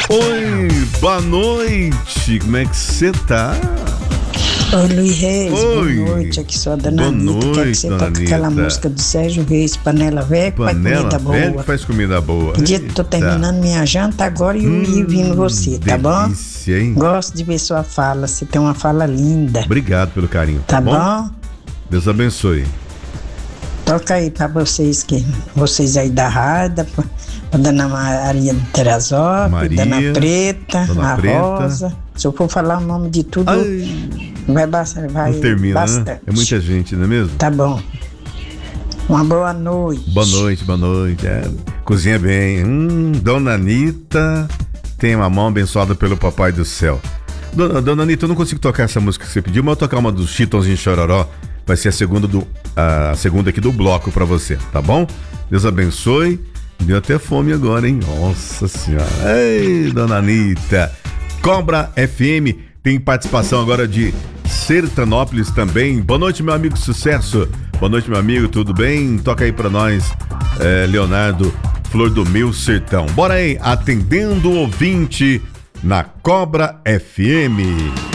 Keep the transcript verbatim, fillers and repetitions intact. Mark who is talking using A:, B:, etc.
A: Oi, boa noite. Como é que você tá?
B: Oi, Luiz Reis,
A: Oi.
B: boa noite. Aqui sou a Dona
A: Boa
B: Anitta.
A: noite,
B: Quer que você
A: Dona
B: toque aquela
A: Anitta.
B: música do Sérgio Reis, Panela Velha, que faz
A: Panela
B: comida
A: velha
B: boa.
A: que faz comida boa.
B: Podia, tô
A: Eita.
B: terminando minha janta agora e eu
A: Hum,
B: ia vindo você, tá bom?
A: delícia, hein?
B: Gosto de ver sua fala, você tem uma fala linda.
A: Obrigado pelo carinho, tá,
B: Tá
A: bom?
B: bom?
A: Deus abençoe.
B: Toca aí pra vocês, que vocês aí da rádio, pra pra Dona Maria de Teresópolis,
A: Maria,
B: Dona Preta,
A: Dona
B: a
A: Preta.
B: Rosa. Se eu for falar o nome de tudo,
A: Ai,
B: vai, basta- vai
A: não termina,
B: bastante.
A: né? É muita gente, não é mesmo?
B: Tá bom. Uma boa noite.
A: Boa noite, boa noite. É, cozinha bem. Hum, Dona Anitta tem uma mão abençoada pelo Papai do Céu. Dona, Dona Anitta, eu não consigo tocar essa música que você pediu, mas eu vou tocar uma dos Chitãozinho Chororó. Vai ser a segunda, do, a segunda aqui do bloco pra você, tá bom? Deus abençoe. Deu até fome agora, hein? Nossa Senhora. Ei, Dona Anitta. Cobra F M tem participação agora de Sertanópolis também. Boa noite, meu amigo, sucesso. Boa noite, meu amigo, tudo bem? Toca aí pra nós, é, Leonardo, Flor do Meu Sertão. Bora aí, atendendo o ouvinte na Cobra F M.